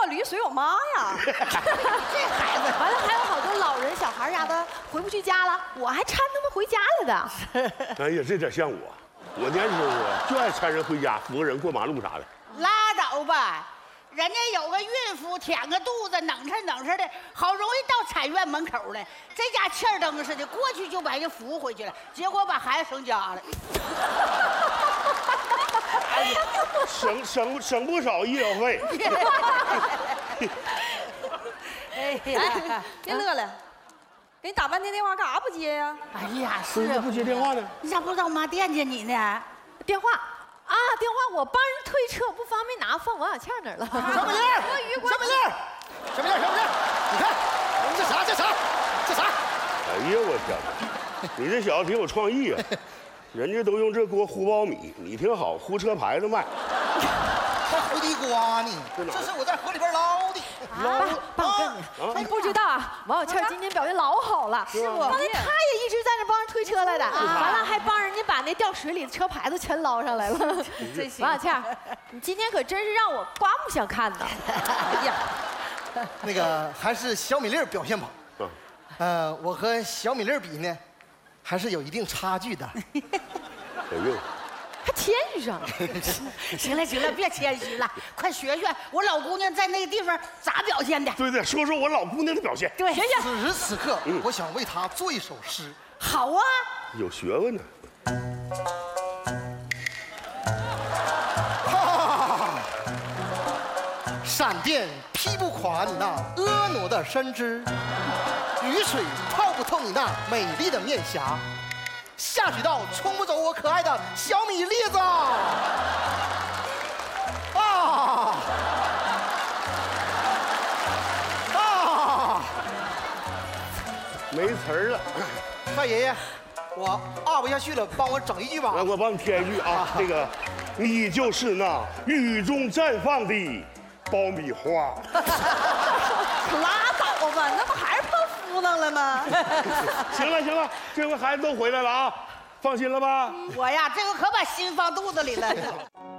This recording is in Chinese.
驴随我妈呀。这孩子，完了还有好多老人、小孩啥的回不去家了，我还搀他们回家来的。 哎呀，这点像我年轻时候就爱搀人回家，扶个人过马路啥的。 拉倒吧。 人家有个孕妇舔个肚子，冷哧冷哧的，好容易到产院门口了，这家气儿灯似的，过去就把人扶回去了，结果把孩子生家了。 省不少医疗费。 哎呀，别乐了，给你打半天电话干啥不接呀？ 哎呀， 是啊，不接电话呢？ 你咋不知道我妈惦记你呢？ 电话。 啊，电话我帮人推车，不方便拿，放王小倩那儿了。 小美玲，小美玲，你看，这啥？ 哎呀，我天哪！你这小子挺有创意啊！人家都用这锅烀苞米，你挺好，烀车牌子卖。 还烀地瓜呢？这是我在河里边捞的。 爸，我跟你，你不知道啊，王小倩今天表现老好了，是不？刚才她也一直在那帮人推车来的，完了还帮人家把那掉水里的车牌子全捞上来了。王小倩，你今天可真是让我刮目相看呐！哎呀， 那个还是小米粒表现好。我和小米粒比呢，还是有一定差距的。 哎呦， 还谦虚上了。 行了，别谦虚了，快学学我老姑娘在那个地方咋表现的。 对，说说我老姑娘的表现。 对， 学。 此时此刻，我想为她做一首诗。 好啊， 有学问呢。 闪电劈不垮你那婀娜的身姿，雨水泡不透你那美丽的面颊，下水道冲不走我可爱的小米粒子。 没词儿了。 范爷爷，我不下去了，帮我整一句吧。 来，我帮你添一句啊，这个，你就是那雨中绽放的苞米花。 拉倒吧，那不还是碰夫囊了吗？ 行了，这回孩子都回来了啊，放心了吧？ 我呀，这个可把心放肚子里了。